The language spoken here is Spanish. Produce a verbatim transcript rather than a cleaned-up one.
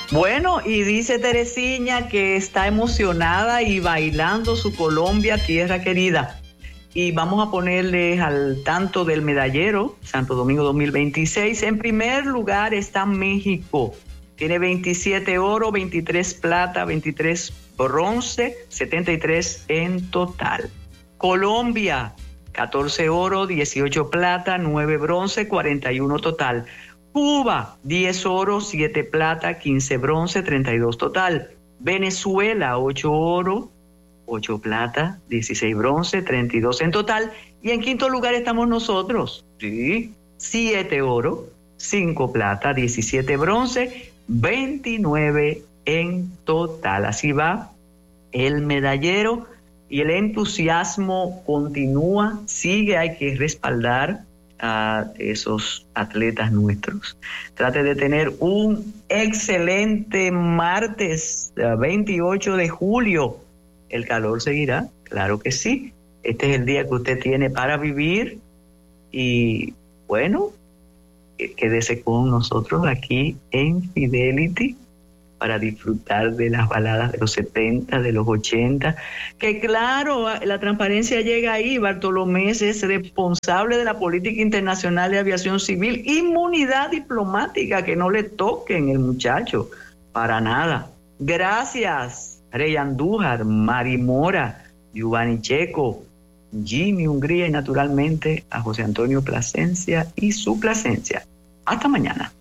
Bueno, y dice Teresiña que está emocionada y bailando su Colombia, tierra querida. Y vamos a ponerles al tanto del medallero Santo Domingo dos mil veintiséis. En primer lugar está México. Tiene veintisiete oro, veintitrés plata, veintitrés bronce, setenta y tres en total. Colombia, catorce oro, dieciocho plata, nueve bronce, cuarenta y uno total. Cuba, diez oro, siete plata, quince bronce, treinta y dos total. Venezuela, ocho oro, ocho plata, dieciséis bronce, treinta y dos en total. Y en quinto lugar estamos nosotros, sí, siete oro, cinco plata, diecisiete bronce, veintinueve en total. Así va el medallero y el entusiasmo continúa, sigue, hay que respaldar a esos atletas nuestros. Trate de tener un excelente martes veintiocho de julio. El calor seguirá, claro que sí. Este es el día que usted tiene para vivir y bueno, quédese con nosotros aquí en Fidelity para disfrutar de las baladas de los setenta, de los ochenta, que claro, la transparencia llega ahí. Bartolomé es responsable de la política internacional de aviación civil, inmunidad diplomática, que no le toquen el muchacho, para nada. Gracias, Rey Andújar, Mari Mora, Giovanni Checo, Jimmy Hungría y naturalmente a José Antonio Plasencia y su Plasencia. Hasta mañana.